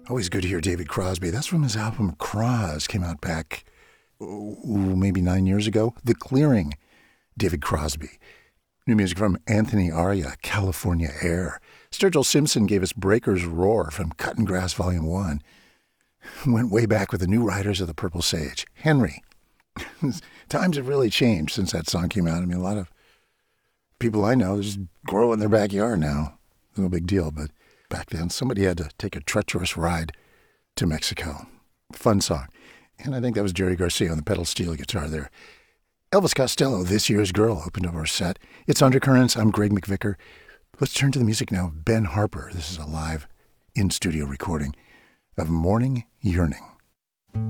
Always good to hear David Crosby. That's from his album Cross, came out back maybe 9 years ago. The Clearing, David Crosby. New music from Anthony Arya, California Air. Sturgill Simpson gave us Breaker's Roar from Cutting Grass Volume 1. Went way back with the New Riders of the Purple Sage. Henry. Times have really changed since that song came out. I mean, a lot of people I know just grow in their backyard now. No big deal, but back then somebody had to take a treacherous ride to Mexico. Fun song. And I think that was Jerry Garcia on the pedal steel guitar there. Elvis Costello, This Year's Girl, opened up our set. It's Undercurrents. I'm Greg McVicker. Let's turn to the music now of Ben Harper. This is a live in-studio recording of Morning Yearning.